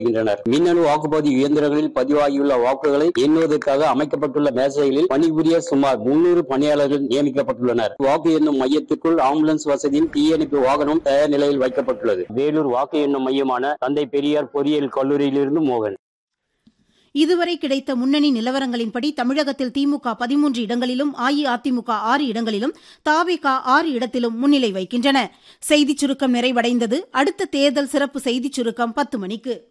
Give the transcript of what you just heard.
மின்னணு வாக்குப்பதிவு இயந்திரங்களில் பதிவாகியுள்ள வாக்குகளை எண்ணுவதற்காக அமைக்கப்பட்டுள்ள மேசைகளில் பணிபுரிய சுமார் 300 பணியாளர்கள் நியமிக்கப்பட்டுள்ளனர். வாக்கு எண்ணும் மையத்திற்குள் ஆம்புலன்ஸ் வசதியும் தீயணைப்பு வாகனம் தயார் நிலையில் வைக்கப்பட்டுள்ளது. வேலூர் வாக்கு எண்ணும் மையமான தந்தை பெரியார் பொறியியல் கல்லூரியிலிருந்து மோகன். இதுவரை கிடைத்த முன்னணி நிலவரங்களின்படி தமிழகத்தில் திமுக 13 இடங்களிலும், அஇஅதிமுக 6 இடங்களிலும், தவிக 6 இடத்திலும் முன்னிலை வகிக்கின்றன. செய்திச் சுருக்கம் நிறைவடைந்தது. அடுத்த தேர்தல் சிறப்பு செய்திச் சுருக்கம் 10 மணிக்கு.